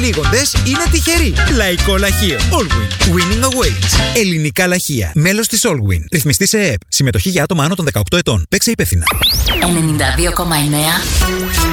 πλήγοντες είναι τυχεροί. Λαϊκό λαχείο. Allwyn. Winning awaits. Ελληνικά λαχεία. Μέλος της Allwyn. Ρυθμιστή σε ΕΕΠ. Συμμετοχή για άτομα άνω των 18 ετών. Παίξε υπεύθυνα. 92,9